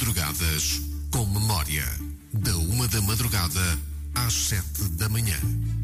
Madrugadas com Memória. Da 1 da madrugada às 7 da manhã.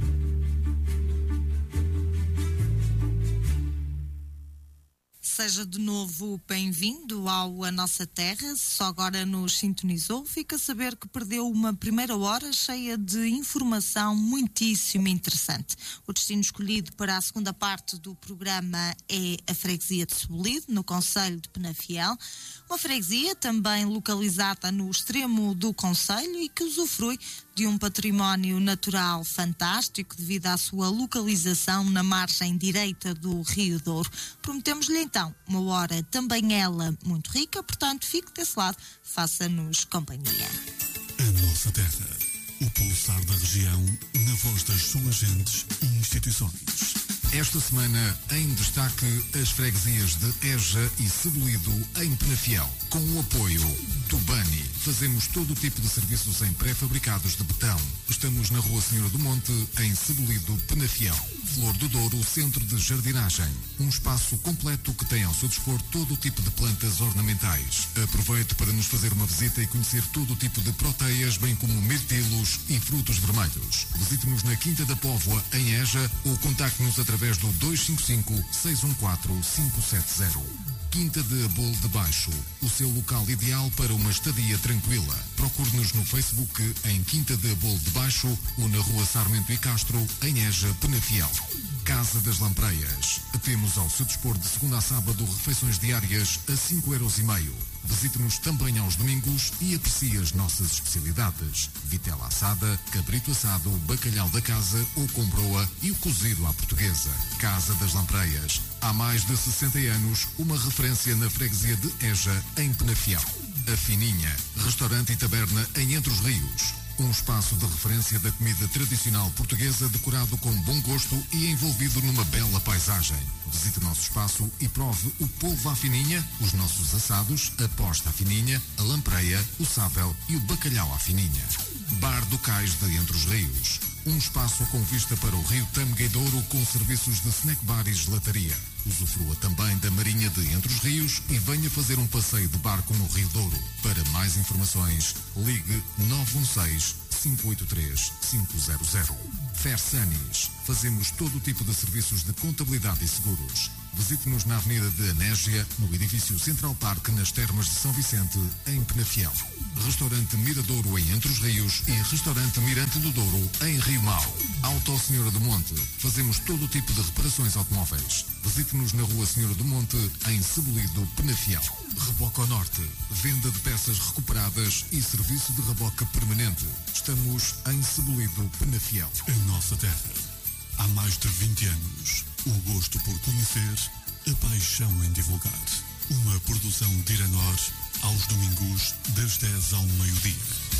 Seja de novo bem-vindo ao A Nossa Terra. Se só agora nos sintonizou, fica a saber que perdeu uma primeira hora cheia de informação muitíssimo interessante. O destino escolhido para a segunda parte do programa é a freguesia de Cebolide, no concelho de Penafiel. Uma freguesia também localizada no extremo do concelho e que usufrui de um património natural fantástico devido à sua localização na margem direita do Rio Douro. Prometemos-lhe então uma hora também ela muito rica, portanto fique desse lado, faça-nos companhia. A Nossa Terra, o pulsar da região, na voz das suas gentes e instituições. Esta semana, em destaque, as freguesias de Eja e Cebolide em Penafiel. Com o apoio do Bani, fazemos todo o tipo de serviços em pré-fabricados de betão. Estamos na Rua Senhora do Monte, em Cebolide, Penafiel. Flor do Douro, Centro de Jardinagem. Um espaço completo que tem ao seu dispor todo o tipo de plantas ornamentais. Aproveite para nos fazer uma visita e conhecer todo o tipo de proteias, bem como mirtilos e frutos vermelhos. Visite-nos na Quinta da Póvoa, em Eja, ou contacte-nos através do 255-614-570. Quinta de Abolo de Baixo, o seu local ideal para uma estadia tranquila. Procure-nos no Facebook em Quinta de Abolo de Baixo ou na Rua Sarmento e Castro, em Eja, Penafiel. Casa das Lampreias. Temos ao seu dispor de segunda a sábado refeições diárias a 5,5€. Visite-nos também aos domingos e aprecie as nossas especialidades. Vitela assada, cabrito assado, bacalhau da casa ou com broa e o cozido à portuguesa. Casa das Lampreias. Há mais de 60 anos, uma referência na freguesia de Eja, em Penafiel. A Fininha. Restaurante e taberna em Entre os Rios. Um espaço de referência da comida tradicional portuguesa decorado com bom gosto e envolvido numa bela paisagem. Visite o nosso espaço e prove o polvo à fininha, os nossos assados, a posta à fininha, a lampreia, o sábel e o bacalhau à fininha. Bar do Cais de Entre os Rios. Um espaço com vista para o rio Tâmega e Douro com serviços de snack bar e gelataria. Usufrua também da Marinha de Entre os Rios e venha fazer um passeio de barco no Rio Douro. Para mais informações, ligue 916-583-500. Fersanis. Fazemos todo o tipo de serviços de contabilidade e seguros. Visite-nos na Avenida de Anésia, no edifício Central Park, nas Termas de São Vicente, em Penafiel. Restaurante Miradouro em Entre os Rios e Restaurante Mirante do Douro em Rio Mau. Auto Senhora do Monte. Fazemos todo o tipo de reparações automóveis. Visite-nos na Rua Senhora do Monte, em Cebolide, Penafiel. Reboque ao Norte. Venda de peças recuperadas e serviço de reboque permanente. Estamos em Cebolide, Penafiel. A Nossa Terra. Há mais de 20 anos. O gosto por conhecer, a paixão em divulgar. Uma produção de Iranor, aos domingos, das 10 ao meio-dia.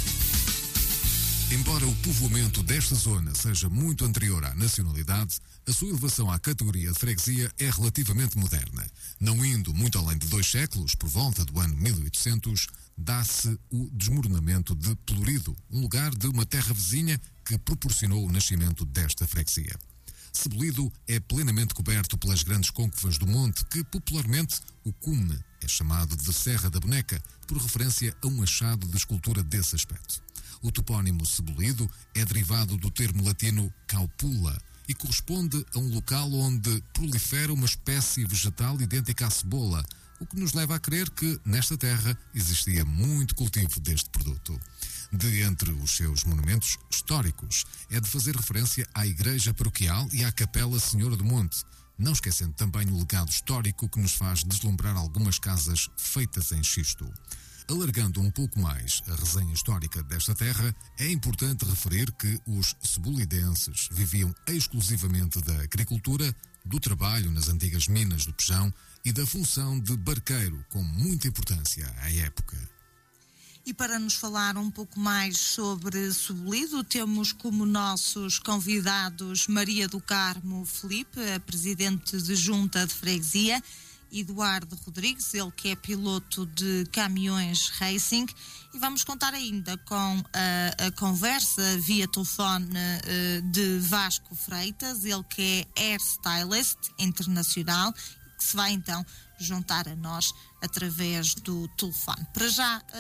Embora o povoamento desta zona seja muito anterior à nacionalidade, a sua elevação à categoria de freguesia é relativamente moderna. Não indo muito além de 2 séculos, por volta do ano 1800, dá-se o desmoronamento de Pelorido, um lugar de uma terra vizinha que proporcionou o nascimento desta freguesia. Cebolide é plenamente coberto pelas grandes côncavas do monte que, popularmente, o cume é chamado de Serra da Boneca, por referência a um achado de escultura desse aspecto. O topónimo Cebolide é derivado do termo latino caupula e corresponde a um local onde prolifera uma espécie vegetal idêntica à cebola, o que nos leva a crer que, nesta terra, existia muito cultivo deste produto. De entre os seus monumentos históricos, é de fazer referência à Igreja Paroquial e à Capela Senhora do Monte, não esquecendo também o legado histórico que nos faz deslumbrar algumas casas feitas em xisto. Alargando um pouco mais a resenha histórica desta terra, é importante referir que os cebolidenses viviam exclusivamente da agricultura, do trabalho nas antigas minas do Pejão e da função de barqueiro, com muita importância à época. E para nos falar um pouco mais sobre Cebolide, temos como nossos convidados Maria do Carmo Filipe, a presidente de Junta de Freguesia, Eduardo Rodrigues, ele que é piloto de caminhões racing, e vamos contar ainda com a conversa via telefone de Vasco Freitas, ele que é hairstylist internacional, que se vai então juntar a nós através do telefone. Para já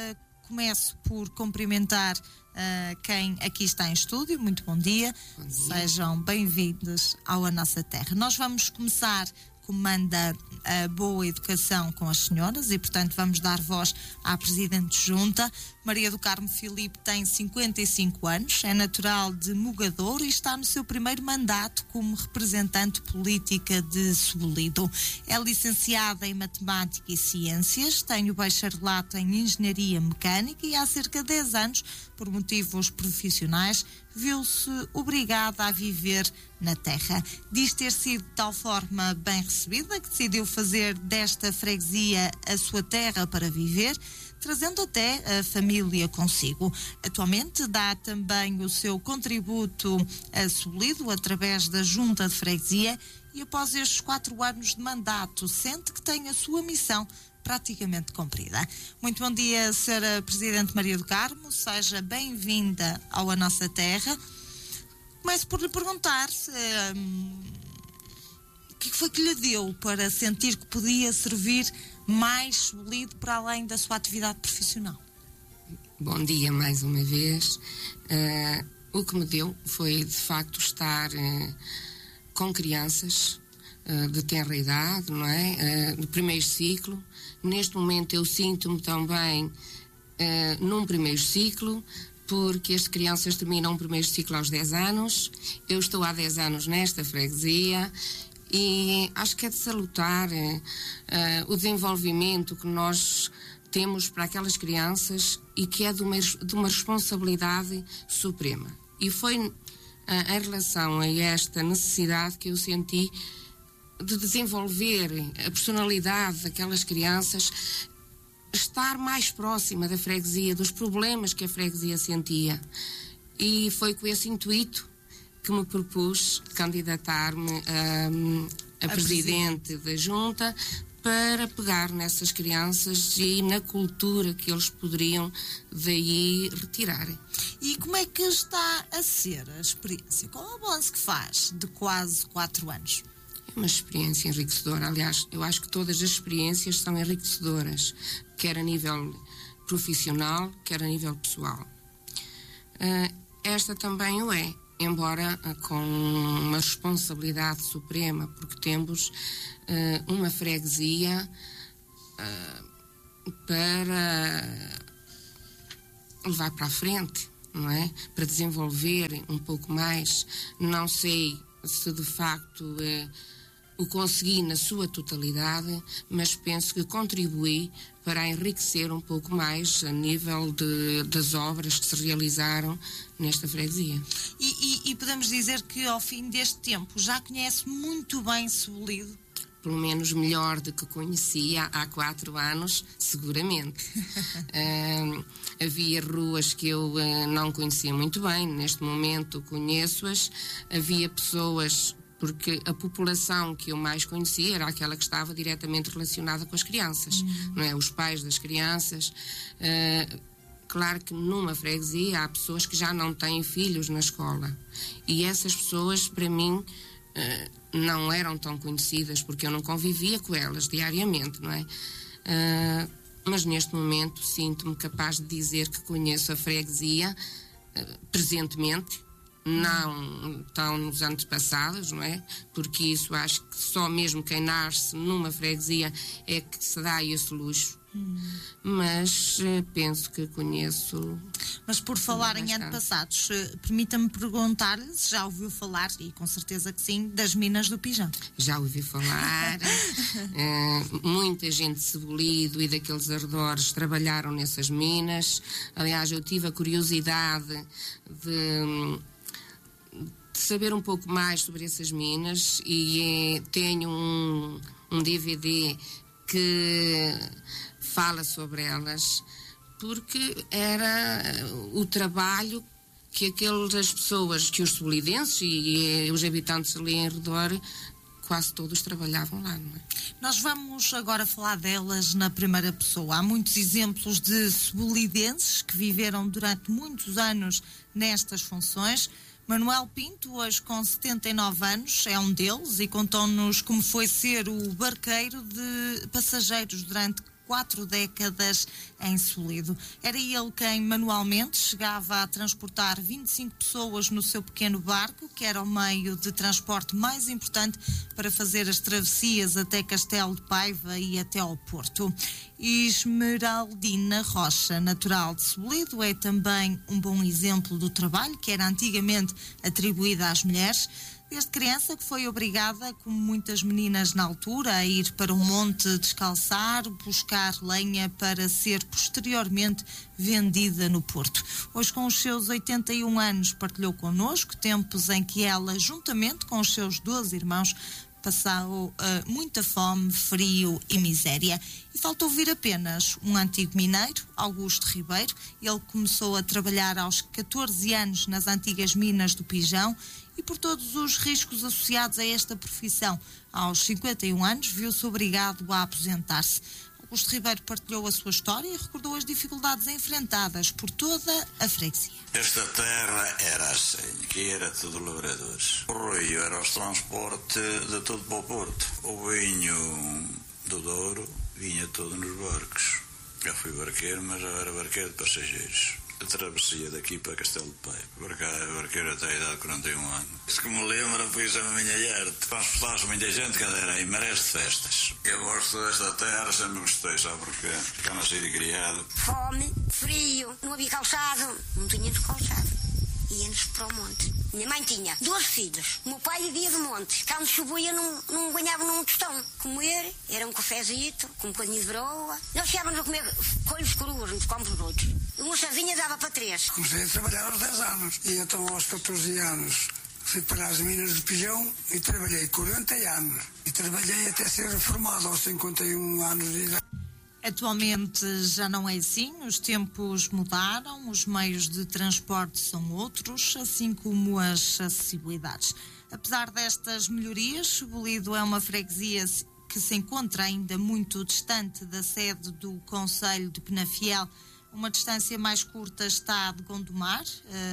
começo por cumprimentar quem aqui está em estúdio. Muito bom dia. Sejam bem-vindos ao A Nossa Terra. Nós vamos começar, como manda a boa educação, com as senhoras e, portanto, vamos dar voz à Presidente de Junta. Maria do Carmo Filipe tem 55 anos, é natural de Mogadouro e está no seu primeiro mandato como representante política de Sobolide. É licenciada em Matemática e Ciências, tem o bacharelato em Engenharia Mecânica e há cerca de 10 anos, por motivos profissionais, viu-se obrigada a viver na terra. Diz ter sido de tal forma bem recebida que decidiu fazer desta freguesia a sua terra para viver, trazendo até a família consigo. Atualmente dá também o seu contributo a Sobolide através da Junta de Freguesia e após estes 4 anos de mandato sente que tem a sua missão praticamente cumprida. Muito bom dia, Sra. Presidente Maria do Carmo, seja bem-vinda ao A Nossa Terra. Começo por lhe perguntar o que foi que lhe deu para sentir que podia servir mais Sobolide para além da sua atividade profissional? Bom dia mais uma vez. O que me deu foi de facto estar com crianças de tenra idade, não é? No primeiro ciclo. Neste momento eu sinto-me também num primeiro ciclo, porque as crianças terminam o primeiro ciclo aos 10 anos. Eu estou há 10 anos nesta freguesia e acho que é de salutar o desenvolvimento que nós temos para aquelas crianças e que é de uma responsabilidade suprema. E foi em relação a esta necessidade que eu senti de desenvolver a personalidade daquelas crianças, estar mais próxima da freguesia, dos problemas que a freguesia sentia. E foi com esse intuito que me propus candidatar-me a presidente da Junta para pegar nessas crianças e na cultura que eles poderiam daí retirar. E como é que está a ser a experiência? Qual é o balanço que faz de quase 4 anos? É uma experiência enriquecedora. Aliás, eu acho que todas as experiências são enriquecedoras, quer a nível profissional, quer a nível pessoal. Esta também o é, embora com uma responsabilidade suprema, porque temos uma freguesia para levar para a frente, não é? Para desenvolver um pouco mais. Não sei se de facto o consegui na sua totalidade, mas penso que contribuí para enriquecer um pouco mais a nível das obras que se realizaram nesta freguesia. E podemos dizer que ao fim deste tempo já conhece muito bem Sobolide? Pelo menos melhor do que conhecia há 4 anos, seguramente. Havia ruas que eu não conhecia muito bem, neste momento conheço-as. Havia pessoas, porque a população que eu mais conhecia era aquela que estava diretamente relacionada com as crianças, não é? Os pais das crianças. Claro que numa freguesia há pessoas que já não têm filhos na escola. E essas pessoas, para mim, não eram tão conhecidas, porque eu não convivia com elas diariamente, não é? Mas neste momento sinto-me capaz de dizer que conheço a freguesia presentemente, não tão nos anos passados, não é? Porque isso acho que só mesmo quem nasce numa freguesia é que se dá esse luxo. Mas penso que conheço. Mas por falar em antepassados, permita-me perguntar-lhe se já ouviu falar, e com certeza que sim, das minas do Pijão. Já ouvi falar. Muita gente de Sobolide e daqueles arredores trabalharam nessas minas. Aliás, eu tive a curiosidade de saber um pouco mais sobre essas minas e tenho um DVD que fala sobre elas, porque era o trabalho que aquelas pessoas, que os solidenses e os habitantes ali em redor, quase todos trabalhavam lá, não é? Nós vamos agora falar delas na primeira pessoa. Há muitos exemplos de sobolidenses que viveram durante muitos anos nestas funções. Manuel Pinto, hoje com 79 anos, é um deles e contou-nos como foi ser o barqueiro de passageiros durante 4 décadas em Solido. Era ele quem manualmente chegava a transportar 25 pessoas no seu pequeno barco, que era o meio de transporte mais importante para fazer as travessias até Castelo de Paiva e até ao Porto. Esmeraldina Rocha, natural de Solido, é também um bom exemplo do trabalho que era antigamente atribuído às mulheres. Desde criança que foi obrigada, como muitas meninas na altura, a ir para um monte descalçar, buscar lenha para ser posteriormente vendida no Porto. Hoje, com os seus 81 anos, partilhou connosco tempos em que ela, juntamente com os seus 12 irmãos, passou muita fome, frio e miséria. E faltou ouvir apenas um antigo mineiro, Augusto Ribeiro. Ele começou a trabalhar aos 14 anos nas antigas minas do Pijão e por todos os riscos associados a esta profissão. Aos 51 anos, viu-se obrigado a aposentar-se. Augusto Ribeiro partilhou a sua história e recordou as dificuldades enfrentadas por toda a freguesia. Esta terra era assim, que era tudo lavradores. O rio era o transporte de tudo para o Porto. O vinho do Douro vinha todo nos barcos. Já fui barqueiro, mas já era barqueiro de passageiros. A travessia daqui para Castelo de Paiva. Barqueiro até a idade de 41 anos. Se que me lembra, foi isso a minha arte. Faz muita gente que era e merece festas. Eu gosto desta terra, sempre gostei, sabe porquê? Cá nascido e criado. Fome, frio, não havia calçado, não tínhamos calçado. Íamos para o monte. Minha mãe tinha 2 filhos. O meu pai vivia de monte. Quando chovia não ganhava num tostão. Comer, era um cafezito, com um bocadinho de broa. Nós chegávamos a comer coelhos crus, nos comos os outros. Uma chazinha dava para 3. Comecei a trabalhar aos 10 anos. E então aos 14 anos fui para as minas de Pijão e trabalhei 40 anos. E trabalhei até ser reformado aos 51 anos de idade. Atualmente já não é assim, os tempos mudaram, os meios de transporte são outros, assim como as acessibilidades. Apesar destas melhorias, Solido é uma freguesia que se encontra ainda muito distante da sede do concelho de Penafiel. Uma distância mais curta está a de Gondomar,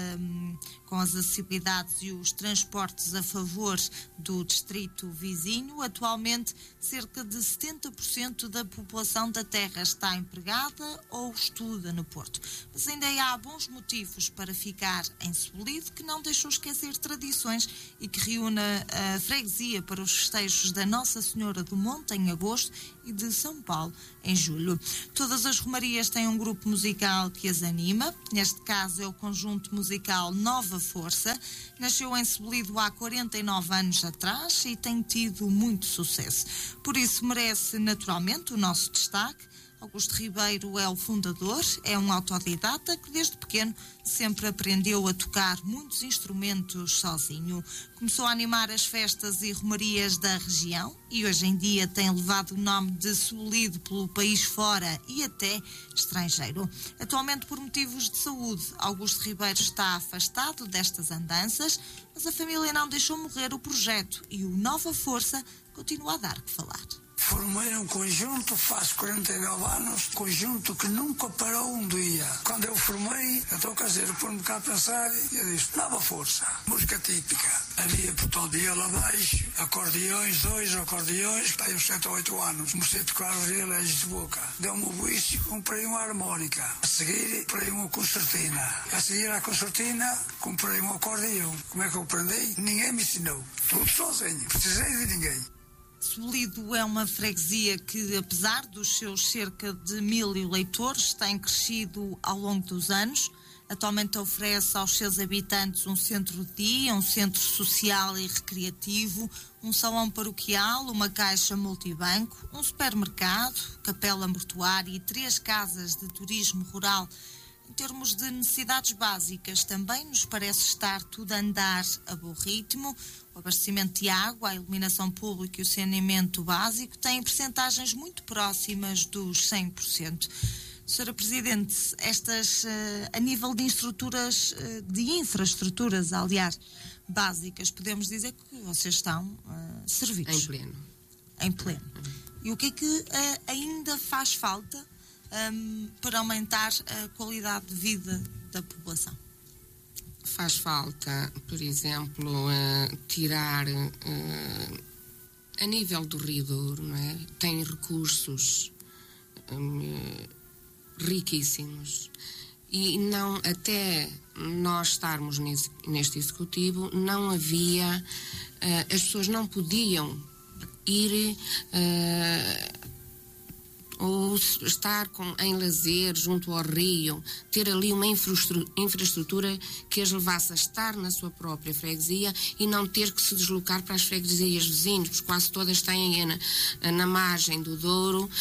com as acessibilidades e os transportes a favor do distrito vizinho. Atualmente, cerca de 70% da população da terra está empregada ou estuda no Porto. Mas ainda há bons motivos para ficar em Solido, que não deixou esquecer tradições e que reúne a freguesia para os festejos da Nossa Senhora do Monte em agosto e de São Paulo em julho. Todas as romarias têm um grupo musical que as anima. Neste caso é o conjunto musical Nova Força. Nasceu em Solido há 49 anos atrás e tem tido muito sucesso. Por isso merece naturalmente o nosso destaque. Augusto Ribeiro é o fundador, é um autodidata que desde pequeno sempre aprendeu a tocar muitos instrumentos sozinho. Começou a animar as festas e romarias da região e hoje em dia tem levado o nome de Solido pelo país fora e até estrangeiro. Atualmente, por motivos de saúde, Augusto Ribeiro está afastado destas andanças, mas a família não deixou morrer o projeto e o Nova Força continua a dar que falar. Formei um conjunto, faço 49 anos, conjunto que nunca parou um dia. Quando eu formei, eu estou caseiro, pôr-me cá a pensar e eu disse, Nova Força, música típica. Havia portão de lá abaixo, acordeões, 2 acordeões, tenho 7 ou 8 anos. Comecei a tocar os elégios de boca. Deu-me o buício, comprei uma harmónica. A seguir, comprei uma concertina. A seguir à concertina, comprei um acordeão. Como é que eu aprendi? Ninguém me ensinou. Tudo sozinho. Precisei de ninguém. Solido é uma freguesia que, apesar dos seus cerca de 1000 eleitores, tem crescido ao longo dos anos. Atualmente oferece aos seus habitantes um centro de dia, um centro social e recreativo, um salão paroquial, uma caixa multibanco, um supermercado, capela mortuária e 3 casas de turismo rural. Em termos de necessidades básicas, também nos parece estar tudo a andar a bom ritmo. O abastecimento de água, a iluminação pública e o saneamento básico têm percentagens muito próximas dos 100%. Sra. Presidente, estas, a nível de infraestruturas, aliás, básicas, podemos dizer que vocês estão servidos? Em pleno. Em pleno. E o que é que ainda faz falta para aumentar a qualidade de vida da população? Faz falta, por exemplo, tirar a nível do Rio Douro, não é? Tem recursos riquíssimos. E não, até nós estarmos neste executivo, não havia, as pessoas não podiam ir ou estar em lazer junto ao rio, ter ali uma infraestrutura que as levasse a estar na sua própria freguesia e não ter que se deslocar para as freguesias vizinhas, porque quase todas têm na margem do Douro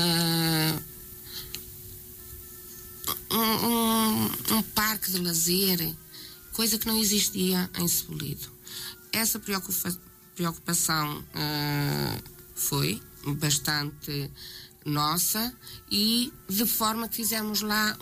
um parque de lazer, coisa que não existia em Cebulido. Essa preocupação foi bastante nossa, e de forma que fizemos lá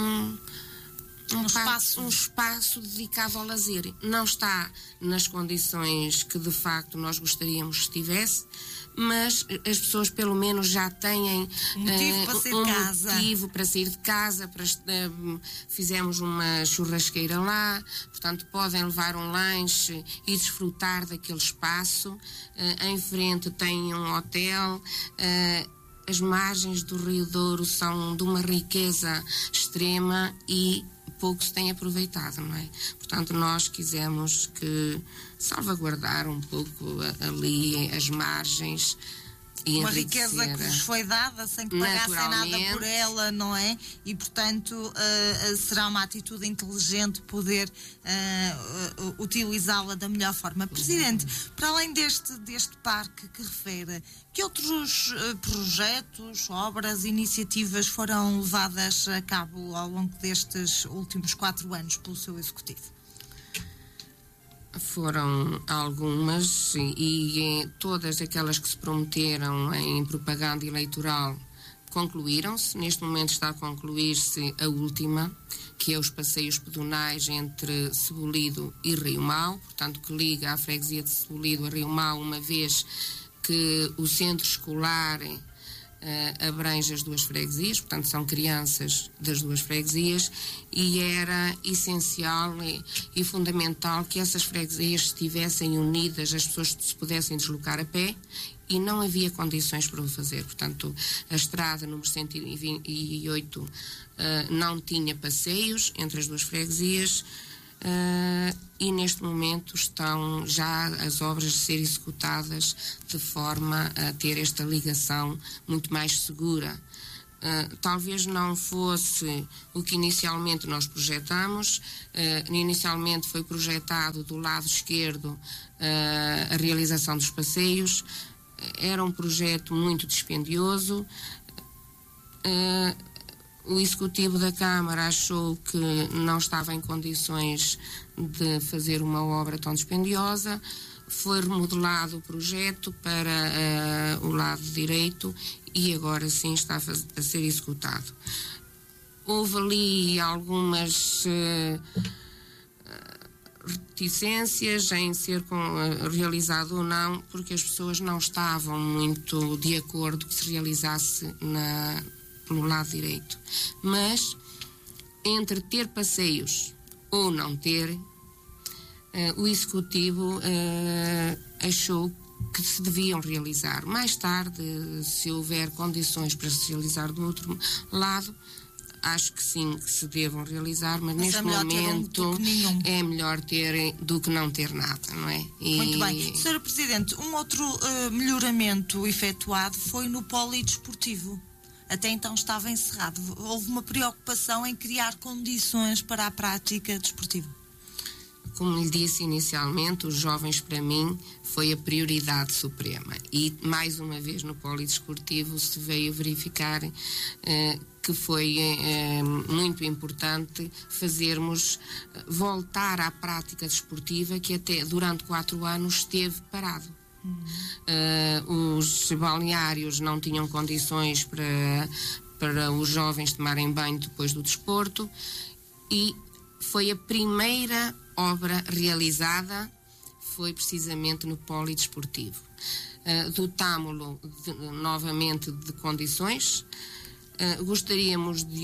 um espaço dedicado ao lazer. Não está nas condições que de facto nós gostaríamos que estivesse, mas as pessoas pelo menos já têm motivo para sair de casa. Fizemos uma churrasqueira lá, portanto podem levar um lanche e desfrutar daquele espaço. Em frente tem um hotel. As margens do Rio Douro são de uma riqueza extrema e pouco se tem aproveitado, não é? Portanto, nós quisemos salvaguardar um pouco ali as margens e uma riqueza que vos foi dada sem que pagassem nada por ela, não é? E, portanto, será uma atitude inteligente poder utilizá-la da melhor forma. Presidente, para além deste parque que refere, que outros projetos, obras, iniciativas foram levadas a cabo ao longo destes últimos 4 anos pelo seu Executivo? Foram algumas, e todas aquelas que se prometeram em propaganda eleitoral concluíram-se. Neste momento está a concluir-se a última, que é os passeios pedonais entre Cebulido e Rio Mau, portanto que liga a freguesia de Cebulido a Rio Mau, uma vez que o centro escolar abrange as 2 freguesias, portanto são crianças das 2 freguesias, e era essencial e fundamental que essas freguesias estivessem unidas, as pessoas se pudessem deslocar a pé, e não havia condições para o fazer. Portanto, a estrada número 128 não tinha passeios entre as 2 freguesias, e neste momento estão já as obras a ser executadas de forma a ter esta ligação muito mais segura. Talvez não fosse o que inicialmente nós projetamos. Inicialmente foi projetado do lado esquerdo a realização dos passeios. Era um projeto muito dispendioso. O Executivo da Câmara achou que não estava em condições de fazer uma obra tão dispendiosa. Foi remodelado o projeto para o lado direito e agora sim está a ser executado. Houve ali algumas reticências em ser realizado ou não, porque as pessoas não estavam muito de acordo que se realizasse pelo lado direito. Mas entre ter passeios ou não ter, o Executivo achou que se deviam realizar. Mais tarde, se houver condições para se realizar do outro lado, acho que sim, que se devam realizar, mas neste momento é melhor ter do que não ter nada, não é? Muito bem. Sra. Presidente, um outro melhoramento efetuado foi no polidesportivo. Até então estava encerrado. Houve uma preocupação em criar condições para a prática desportiva. Como lhe disse inicialmente, os jovens para mim foi a prioridade suprema. E mais uma vez no polidesportivo se veio verificar que foi muito importante voltar à prática desportiva, que até durante 4 anos esteve parado. Os balneários não tinham condições para os jovens tomarem banho depois do desporto, e foi a primeira obra realizada, foi precisamente no polidesportivo. Dotámo-lo novamente de condições. Gostaríamos de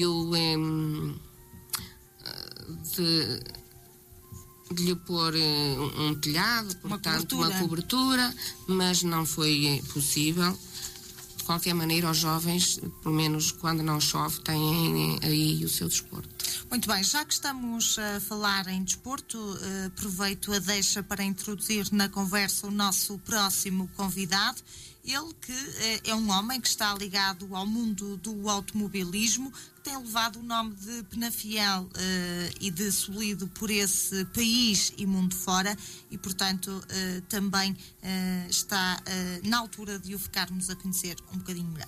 lhe pôr um telhado, portanto uma cobertura, mas não foi possível. de qualquer maneira, os jovens, pelo menos quando não chove, têm aí o seu desporto. Muito bem, já que estamos a falar em desporto, aproveito a deixa para introduzir na conversa o nosso próximo convidado. Ele que é um homem que está ligado ao mundo do automobilismo, que tem levado o nome de Penafiel e de Solido por esse país e mundo fora e, portanto, também está na altura de o ficarmos a conhecer um bocadinho melhor.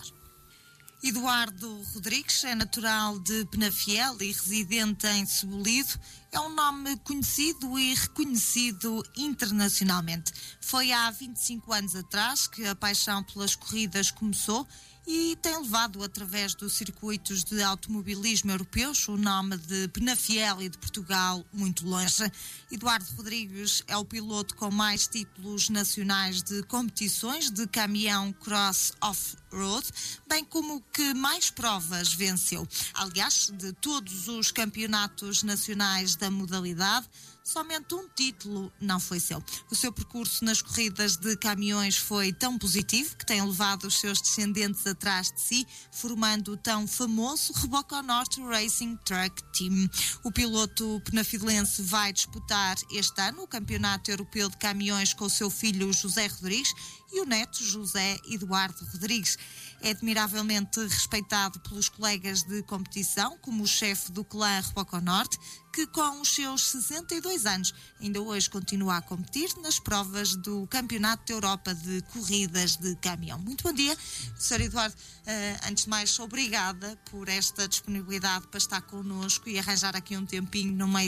Eduardo Rodrigues é natural de Penafiel e residente em Cebolide. É um nome conhecido e reconhecido internacionalmente. Foi há 25 anos atrás que a paixão pelas corridas começou e tem levado, através dos circuitos de automobilismo europeus, o nome de Penafiel e de Portugal muito longe. Eduardo Rodrigues é o piloto com mais títulos nacionais de competições de caminhão cross off-road, bem como o que mais provas venceu. Aliás, de todos os campeonatos nacionais da modalidade, somente um título não foi seu. O seu percurso nas corridas de caminhões foi tão positivo que tem levado os seus descendentes atrás de si, formando o tão famoso Reboconorte Racing Truck Team. O piloto penafidelense vai disputar este ano o Campeonato Europeu de Caminhões com o seu filho José Rodrigues e o neto José Eduardo Rodrigues. É admiravelmente respeitado pelos colegas de competição, como o chefe do clã Reboconorte, que com os seus 62 anos ainda hoje continua a competir nas provas do Campeonato da Europa de Corridas de Caminhão. Muito bom dia, Sr. Eduardo. Antes de mais, obrigada por esta disponibilidade para estar connosco e arranjar aqui um tempinho no meio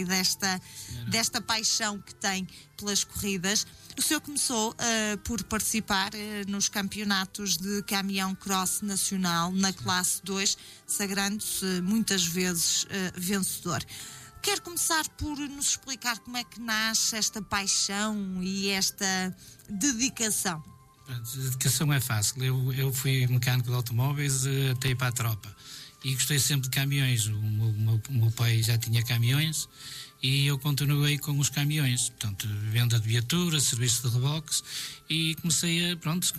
desta paixão que tem pelas corridas. O senhor começou por participar nos campeonatos de caminhão cross nacional na classe 2, sagrando-se muitas vezes vencedor. Quero começar por nos explicar como é que nasce esta paixão e esta dedicação. A dedicação é fácil. Eu fui mecânico de automóveis até ir para a tropa e gostei sempre de caminhões. O meu pai já tinha caminhões e eu continuei com os caminhões, portanto, venda de viaturas, serviço de reboques, e comecei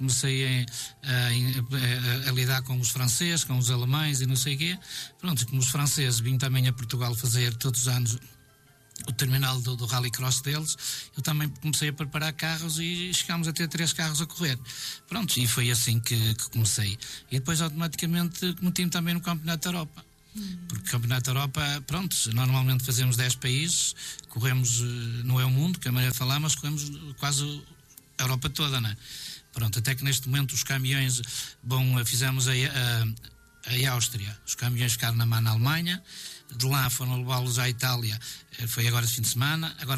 a lidar com os franceses, com os alemães e não sei o quê. Pronto, como os franceses vim também a Portugal fazer todos os anos o terminal do rallycross deles, eu também comecei a preparar carros e chegámos a ter 3 carros a correr. Pronto, e foi assim que comecei. E depois automaticamente meti-me também no Campeonato da Europa. Porque o Campeonato da Europa, pronto, normalmente fazemos 10 países, corremos, não é o mundo, que é a maneira de falar, mas corremos quase a Europa toda, não é? Pronto, até que neste momento os caminhões, fizemos a Áustria, os caminhões ficaram na mão na Alemanha, de lá foram levá-los à Itália, foi agora de fim de semana, agora